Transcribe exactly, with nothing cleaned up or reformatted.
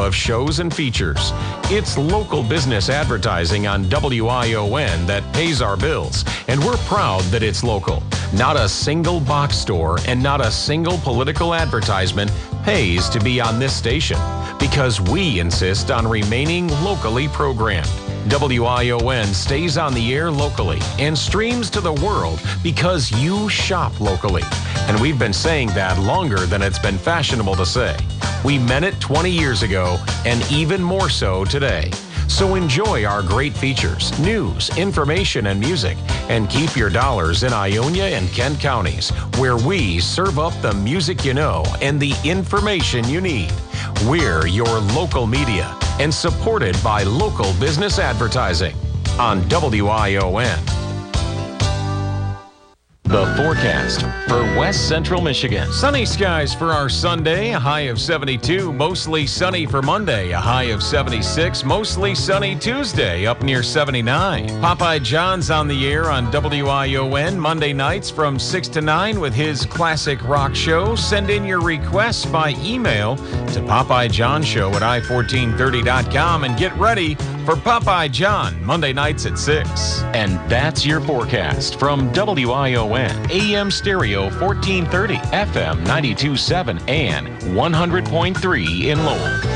of shows and features. It's local business advertising on W I O N that pays our bills, and we're proud that it's local. Not a single box store and not a single political advertisement pays to be on this station, because we insist on remaining locally programmed. W I O N stays on the air locally and streams to the world because you shop locally. And we've been saying that longer than it's been fashionable to say. We meant it twenty years ago and even more so today. So enjoy our great features, news, information, and music, and keep your dollars in Ionia and Kent counties, where we serve up the music you know and the information you need. We're your local media and supported by local business advertising on W I O N. The forecast for West Central Michigan. Sunny skies for our Sunday, a high of seventy-two. Mostly sunny for Monday, a high of seventy-six. Mostly sunny Tuesday, up near seventy-nine. Popeye John's on the air on W I O N Monday nights from six to nine with his classic rock show. Send in your requests by email to Popeye John Show at i fourteen thirty dot com and get ready for Popeye John Monday nights at six. And that's your forecast from W I O N. A M Stereo fourteen thirty, F M ninety-two point seven, and one hundred point three in Lowell.